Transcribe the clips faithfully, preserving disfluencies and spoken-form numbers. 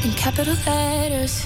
in capital letters.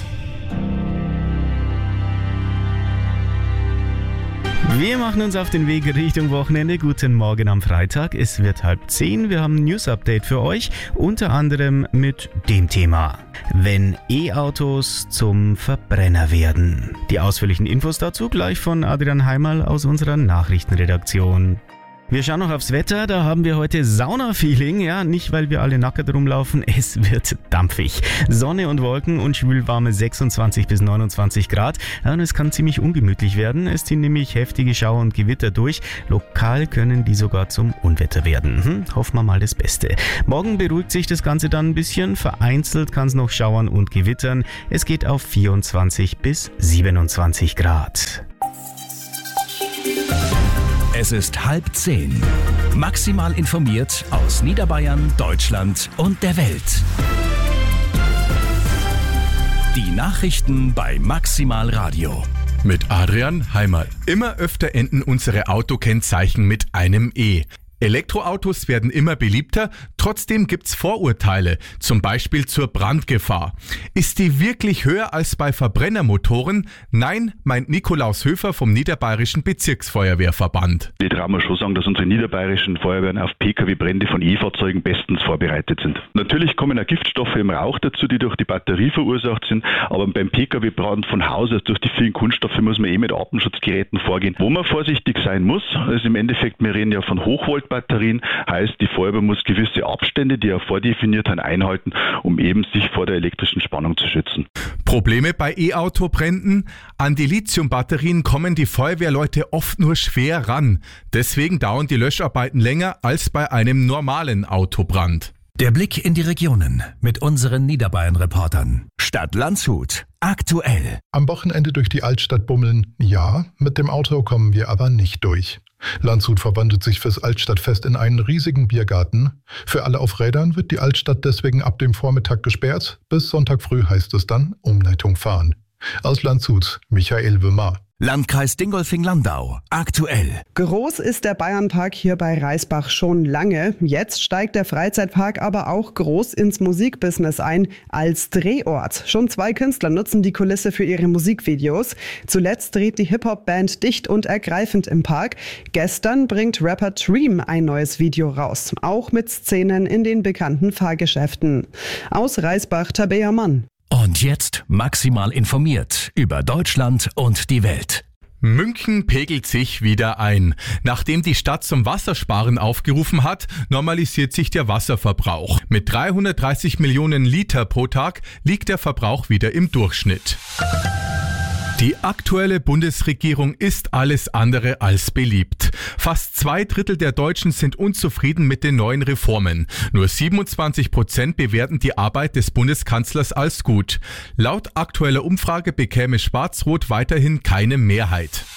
Wir machen uns auf den Weg Richtung Wochenende. Guten Morgen am Freitag. Es wird halb zehn. Wir haben ein News-Update für euch. Unter anderem mit dem Thema: Wenn E-Autos zum Verbrenner werden. Die ausführlichen Infos dazu gleich von Adrian Heimerl aus unserer Nachrichtenredaktion. Wir schauen noch aufs Wetter, da haben wir heute Sauna-Feeling, ja, nicht weil wir alle nackert rumlaufen, es wird dampfig. Sonne und Wolken und schwülwarme sechsundzwanzig bis neunundzwanzig Grad, ja, und es kann ziemlich ungemütlich werden, es ziehen nämlich heftige Schauer und Gewitter durch, lokal können die sogar zum Unwetter werden. Hm, hoffen wir mal das Beste. Morgen beruhigt sich das Ganze dann ein bisschen, vereinzelt kann es noch schauern und gewittern, es geht auf vierundzwanzig bis siebenundzwanzig Grad. Es ist halb zehn. Maximal informiert aus Niederbayern, Deutschland und der Welt. Die Nachrichten bei Maximal Radio. Mit Adrian Heimerl. Immer öfter enden unsere Autokennzeichen mit einem E. Elektroautos werden immer beliebter, trotzdem gibt's Vorurteile, zum Beispiel zur Brandgefahr. Ist die wirklich höher als bei Verbrennermotoren? Nein, meint Nikolaus Höfer vom Niederbayerischen Bezirksfeuerwehrverband. Ich traue mir schon sagen, dass unsere niederbayerischen Feuerwehren auf Pkw-Brände von E-Fahrzeugen bestens vorbereitet sind. Natürlich kommen auch Giftstoffe im Rauch dazu, die durch die Batterie verursacht sind, aber beim Pkw-Brand von Haus aus durch die vielen Kunststoffe muss man eh mit Atemschutzgeräten vorgehen. Wo man vorsichtig sein muss, ist im Endeffekt, wir reden ja von Hochvolt Batterien, heißt, die Feuerwehr muss gewisse Abstände, die er vordefiniert hat, einhalten, um eben sich vor der elektrischen Spannung zu schützen. Probleme bei E-Auto-Bränden? An die Lithium-Batterien kommen die Feuerwehrleute oft nur schwer ran. Deswegen dauern die Löscharbeiten länger als bei einem normalen Autobrand. Der Blick in die Regionen mit unseren Niederbayern-Reportern. Stadt Landshut. Aktuell. Am Wochenende durch die Altstadt bummeln? Ja, mit dem Auto kommen wir aber nicht durch. Landshut verwandelt sich fürs Altstadtfest in einen riesigen Biergarten. Für alle auf Rädern wird die Altstadt deswegen ab dem Vormittag gesperrt. Bis Sonntag früh heißt es dann Umleitung fahren. Aus Landshut, Michael Wimmer. Landkreis Dingolfing-Landau. Aktuell. Groß ist der Bayernpark hier bei Reisbach schon lange. Jetzt steigt der Freizeitpark aber auch groß ins Musikbusiness ein, als Drehort. Schon zwei Künstler nutzen die Kulisse für ihre Musikvideos. Zuletzt dreht die Hip-Hop-Band Dicht und Ergreifend im Park. Gestern bringt Rapper Dream ein neues Video raus, auch mit Szenen in den bekannten Fahrgeschäften. Aus Reisbach, Tabea Mann. Und jetzt maximal informiert über Deutschland und die Welt. München pegelt sich wieder ein. Nachdem die Stadt zum Wassersparen aufgerufen hat, normalisiert sich der Wasserverbrauch. Mit dreihundertdreißig Millionen Liter pro Tag liegt der Verbrauch wieder im Durchschnitt. Die aktuelle Bundesregierung ist alles andere als beliebt. Fast zwei Drittel der Deutschen sind unzufrieden mit den neuen Reformen. Nur siebenundzwanzig Prozent bewerten die Arbeit des Bundeskanzlers als gut. Laut aktueller Umfrage bekäme Schwarz-Rot weiterhin keine Mehrheit.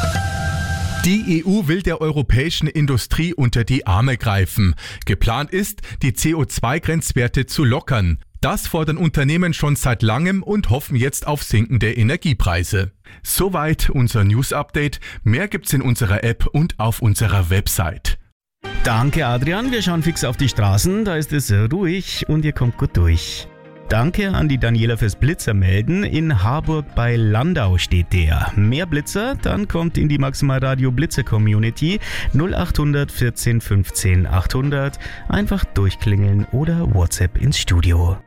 Die E U will der europäischen Industrie unter die Arme greifen. Geplant ist, die C O zwei Grenzwerte zu lockern. Das fordern Unternehmen schon seit langem und hoffen jetzt auf sinkende Energiepreise. Soweit unser News-Update. Mehr gibt's in unserer App und auf unserer Website. Danke Adrian, wir schauen fix auf die Straßen, da ist es ruhig und ihr kommt gut durch. Danke an die Daniela fürs Blitzermelden. In Harburg bei Landau steht der. Mehr Blitzer? Dann kommt in die Maximal Radio Blitzer Community null acht hundert vierzehn fünfzehn achthundert. Einfach durchklingeln oder WhatsApp ins Studio.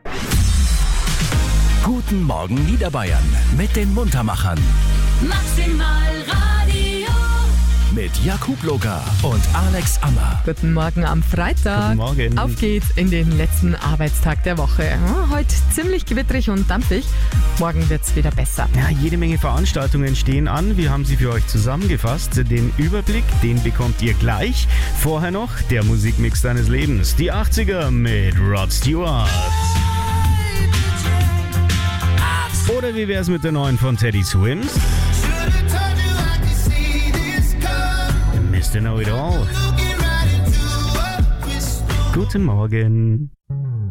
Guten Morgen Niederbayern mit den Muntermachern. Maximal Radio. Mit Jakub Loga und Alex Ammer. Guten Morgen am Freitag. Guten Morgen. Auf geht's in den letzten Arbeitstag der Woche. Ja, heute ziemlich gewitterig und dampfig. Morgen wird's wieder besser. Ja, jede Menge Veranstaltungen stehen an. Wir haben sie für euch zusammengefasst. Den Überblick, den bekommt ihr gleich. Vorher noch der Musikmix deines Lebens. Die achtziger mit Rod Stewart. Oder wie wär's mit der neuen von Teddy Swims? Mister Know It All. Guten Morgen.